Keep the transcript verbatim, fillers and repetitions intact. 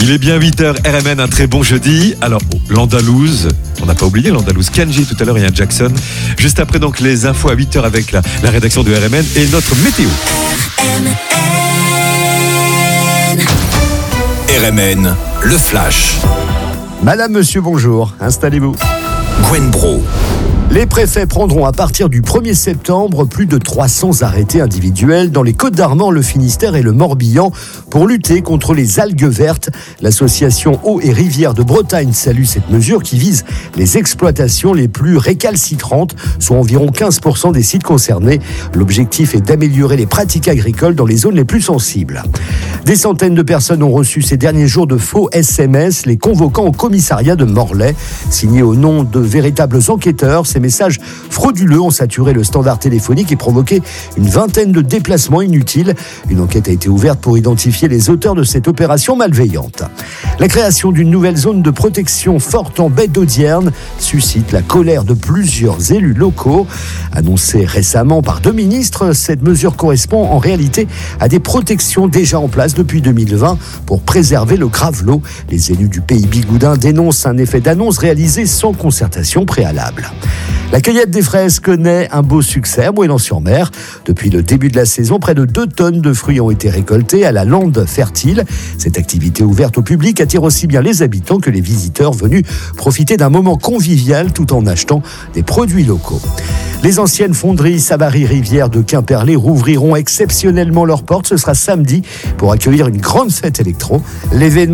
Il est bien huit heures, R M N, un très bon jeudi. Alors, l'Andalouse, on n'a pas oublié l'Andalouse. Kenji tout à l'heure, il y a un Jackson. Juste après, donc, les infos à huit heures avec la, la rédaction de R M N et notre météo. R M N. R M N, le flash. Madame, monsieur, bonjour. Installez-vous. Gwen Bro. Les préfets prendront à partir du premier septembre plus de trois cents arrêtés individuels dans les Côtes-d'Armor, le Finistère et le Morbihan pour lutter contre les algues vertes. L'association Eau et Rivières de Bretagne salue cette mesure qui vise les exploitations les plus récalcitrantes, soit environ quinze pour cent des sites concernés. L'objectif est d'améliorer les pratiques agricoles dans les zones les plus sensibles. Des centaines de personnes ont reçu ces derniers jours de faux S M S, les convoquant au commissariat de Morlaix. Signés au nom de véritables enquêteurs, ces messages frauduleux ont saturé le standard téléphonique et provoqué une vingtaine de déplacements inutiles. Une enquête a été ouverte pour identifier les auteurs de cette opération malveillante. La création d'une nouvelle zone de protection forte en baie d'Audierne suscite la colère de plusieurs élus locaux. Annoncée récemment par deux ministres, cette mesure correspond en réalité à des protections déjà en place depuis deux mille vingt pour préserver le gravelot. Les élus du Pays Bigoudin dénoncent un effet d'annonce réalisé sans concertation préalable. La cueillette des fraises connaît un beau succès à Moëlan-sur-Mer. Depuis le début de la saison, près de deux tonnes de fruits ont été récoltés à la lande fertile. Cette activité ouverte au public attire aussi bien les habitants que les visiteurs venus profiter d'un moment convivial tout en achetant des produits locaux. Les anciennes fonderies Savary-Rivière de Quimperlé rouvriront exceptionnellement leurs portes. Ce sera samedi pour accueillir une grande fête électro. L'événement